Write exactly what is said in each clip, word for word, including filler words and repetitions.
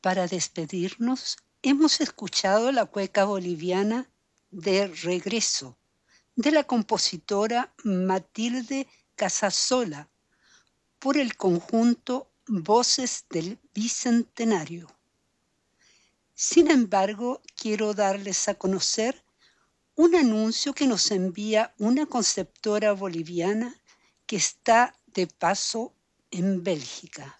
Para despedirnos, hemos escuchado la cueca boliviana de Regreso, de la compositora Matilde Casasola, por el conjunto Voces del Bicentenario. Sin embargo, quiero darles a conocer un anuncio que nos envía una conceptora boliviana que está de paso en Bélgica.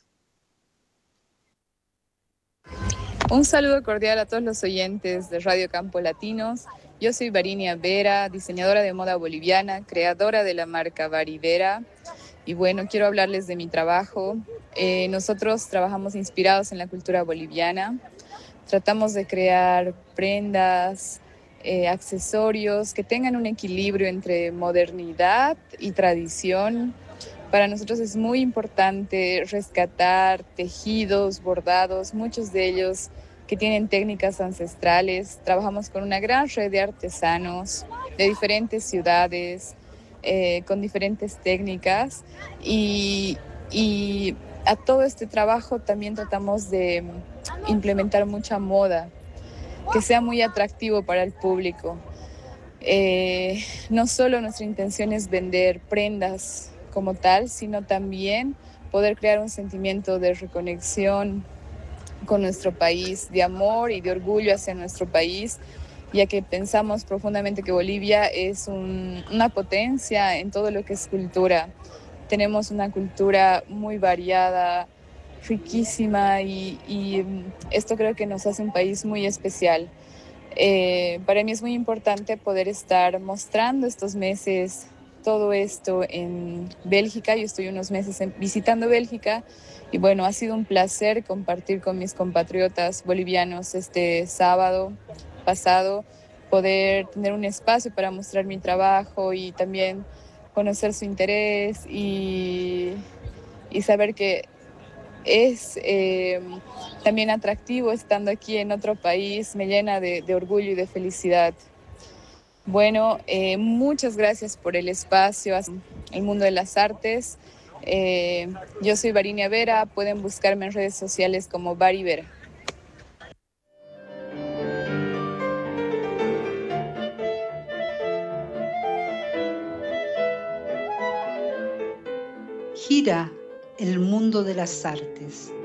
Un saludo cordial a todos los oyentes de Radio Campo Latinos. Yo soy Varinia Vera, diseñadora de moda boliviana, creadora de la marca Vari Vera. Y bueno, quiero hablarles de mi trabajo. Eh, nosotros trabajamos inspirados en la cultura boliviana. Tratamos de crear prendas, eh, accesorios que tengan un equilibrio entre modernidad y tradición. Para nosotros es muy importante rescatar tejidos, bordados, muchos de ellos que tienen técnicas ancestrales. Trabajamos con una gran red de artesanos de diferentes ciudades, eh, con diferentes técnicas y, y a todo este trabajo también tratamos de implementar mucha moda, que sea muy atractivo para el público. Eh, no solo nuestra intención es vender prendas como tal, sino también poder crear un sentimiento de reconexión con nuestro país, de amor y de orgullo hacia nuestro país, ya que pensamos profundamente que Bolivia es un, una potencia en todo lo que es cultura. Tenemos una cultura muy variada, riquísima y, y esto creo que nos hace un país muy especial. Eh, para mí es muy importante poder estar mostrando estos meses todo esto en Bélgica. Yo estoy unos meses en, visitando Bélgica y bueno, ha sido un placer compartir con mis compatriotas bolivianos este sábado pasado, poder tener un espacio para mostrar mi trabajo y también conocer su interés y, y saber que es eh, también atractivo estando aquí en otro país, me llena de, de orgullo y de felicidad. Bueno, eh, muchas gracias por el espacio, el mundo de las artes. Eh, yo soy Varinia Vera, pueden buscarme en redes sociales como Vari Vera. Gira el mundo de las artes.